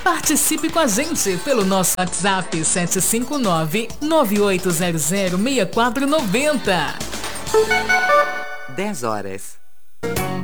Participe com a gente pelo nosso WhatsApp 759-9800-6490. 10 horas.